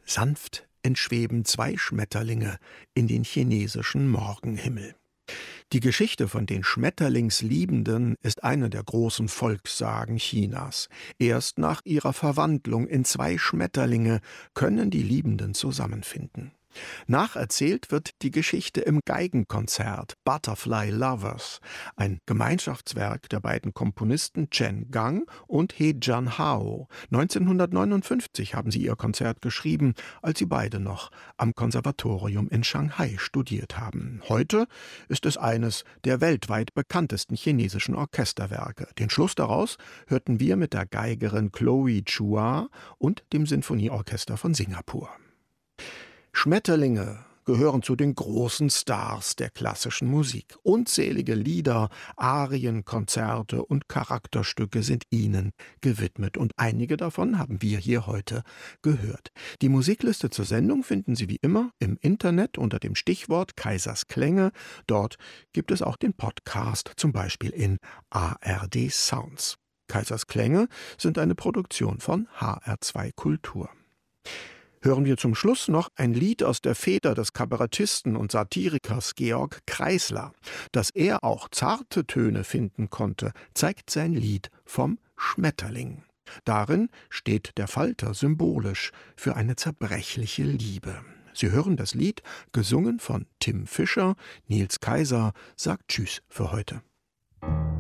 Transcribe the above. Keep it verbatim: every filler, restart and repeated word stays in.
Sanft entschweben zwei Schmetterlinge in den chinesischen Morgenhimmel. Die Geschichte von den Schmetterlingsliebenden ist eine der großen Volkssagen Chinas. Erst nach ihrer Verwandlung in zwei Schmetterlinge können die Liebenden zusammenfinden. Nacherzählt wird die Geschichte im Geigenkonzert Butterfly Lovers, ein Gemeinschaftswerk der beiden Komponisten Chen Gang und He Jianhao. neunzehnhundertneunundfünfzig haben sie ihr Konzert geschrieben, als sie beide noch am Konservatorium in Shanghai studiert haben. Heute ist es eines der weltweit bekanntesten chinesischen Orchesterwerke. Den Schluss daraus hörten wir mit der Geigerin Chloe Chua und dem Sinfonieorchester von Singapur. Schmetterlinge gehören zu den großen Stars der klassischen Musik. Unzählige Lieder, Arien, Konzerte und Charakterstücke sind ihnen gewidmet. Und einige davon haben wir hier heute gehört. Die Musikliste zur Sendung finden Sie wie immer im Internet unter dem Stichwort Kaisers Klänge. Dort gibt es auch den Podcast, zum Beispiel in A R D Sounds. Kaisers Klänge sind eine Produktion von H R zwei Kultur. Hören wir zum Schluss noch ein Lied aus der Feder des Kabarettisten und Satirikers Georg Kreisler. Dass er auch zarte Töne finden konnte, zeigt sein Lied vom Schmetterling. Darin steht der Falter symbolisch für eine zerbrechliche Liebe. Sie hören das Lied, gesungen von Tim Fischer. Nils Kaiser sagt Tschüss für heute.